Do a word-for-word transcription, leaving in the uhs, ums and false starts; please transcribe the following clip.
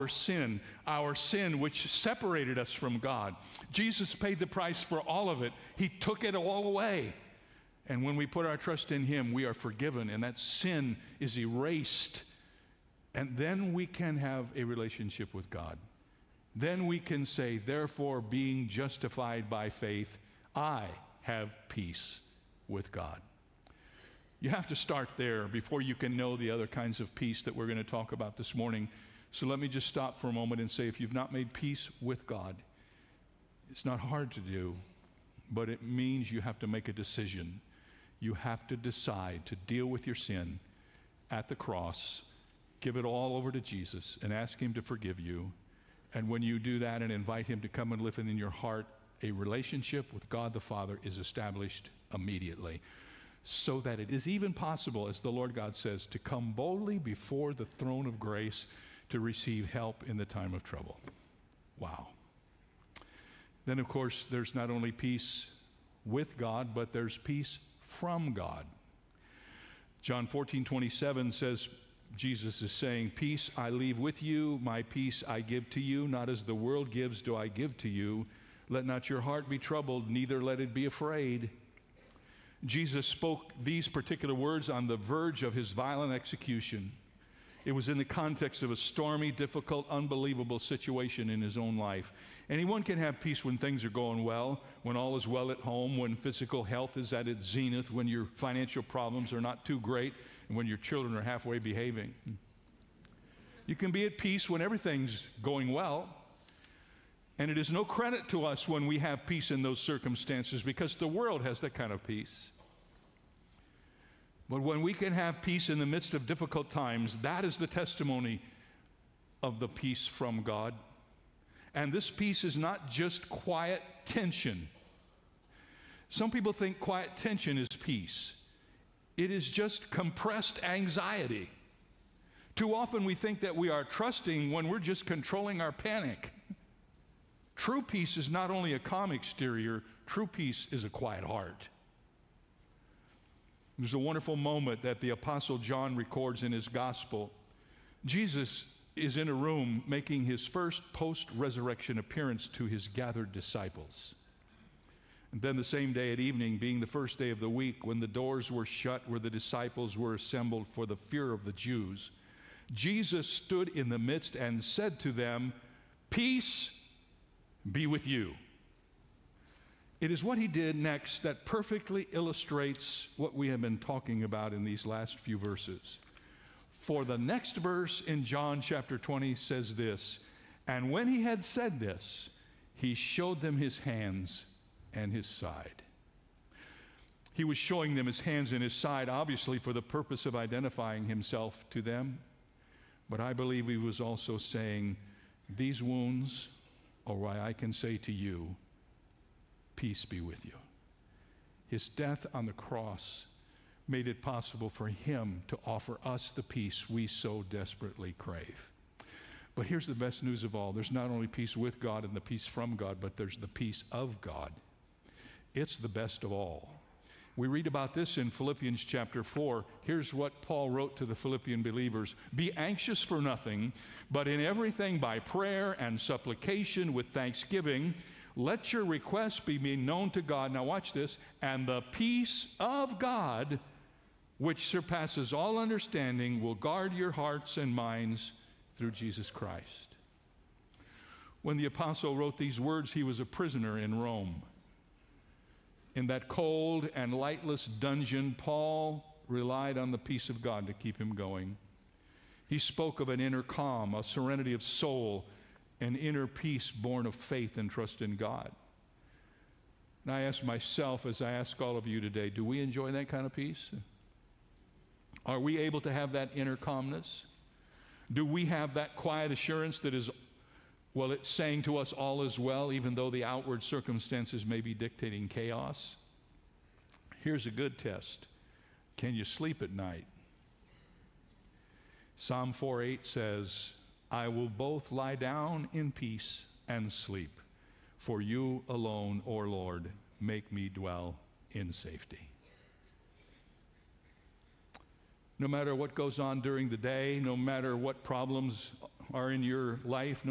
sin, our sin which separated us from God. Jesus paid the price for all of it. He took it all away. And when we put our trust in Him, we are forgiven, and that sin is erased. And then we can have a relationship with God. Then we can say, therefore, being justified by faith, I have peace with God. You have to start there before you can know the other kinds of peace that we're going to talk about this morning. So let me just stop for a moment and say, if you've not made peace with God, it's not hard to do, but it means you have to make a decision. You have to decide to deal with your sin at the cross, give it all over to Jesus, and ask Him to forgive you. And when you do that and invite Him to come and live in your heart, a relationship with God the Father is established immediately, so that it is even possible, as the Lord God says, to come boldly before the throne of grace to receive help in the time of trouble. Wow. Then, of course, there's not only peace with God, but there's peace from God. John fourteen twenty-seven says, Jesus is saying, peace I leave with you, my peace I give to you, not as the world gives do I give to you. Let not your heart be troubled, neither let it be afraid. Jesus spoke these particular words on the verge of His violent execution. It was in the context of a stormy, difficult, unbelievable situation in His own life. Anyone can have peace when things are going well, when all is well at home, when physical health is at its zenith, when your financial problems are not too great, and when your children are halfway behaving. You can be at peace when everything's going well. And it is no credit to us when we have peace in those circumstances, because the world has that kind of peace. But when we can have peace in the midst of difficult times, that is the testimony of the peace from God. And this peace is not just quiet tension. Some people think quiet tension is peace. It is just compressed anxiety. Too often we think that we are trusting when we're just controlling our panic. True peace is not only a calm exterior, true peace is a quiet heart. There's a wonderful moment that the Apostle John records in his gospel. Jesus is in a room making his first post-resurrection appearance to his gathered disciples. And then the same day at evening, being the first day of the week, when the doors were shut where the disciples were assembled for the fear of the Jews, Jesus stood in the midst and said to them, "Peace be with you." It is what He did next that perfectly illustrates what we have been talking about in these last few verses. For the next verse in John chapter twenty says this, "And when He had said this, He showed them His hands and His side." He was showing them His hands and His side, obviously for the purpose of identifying Himself to them. But I believe He was also saying, these wounds are why I can say to you, peace be with you. His death on the cross made it possible for Him to offer us the peace we so desperately crave. But here's the best news of all. There's not only peace with God and the peace from God, but there's the peace of God. It's the best of all. We read about this in Philippians chapter four. Here's what Paul wrote to the Philippian believers. "Be anxious for nothing, but in everything by prayer and supplication with thanksgiving, let your requests be made known to God." Now watch this. "And the peace of God, which surpasses all understanding, will guard your hearts and minds through Jesus Christ." When the apostle wrote these words, he was a prisoner in Rome. In that cold and lightless dungeon, Paul relied on the peace of God to keep him going. He spoke of an inner calm, a serenity of soul, an inner peace born of faith and trust in God. And I ask myself, as I ask all of you today, do we enjoy that kind of peace? Are we able to have that inner calmness? Do we have that quiet assurance that is, well, it's saying to us all is well, even though the outward circumstances may be dictating chaos? Here's a good test. Can you sleep at night? Psalm four eight says, "I will both lie down in peace and sleep, for you alone, O Lord, make me dwell in safety." No matter what goes on during the day, no matter what problems are in your life,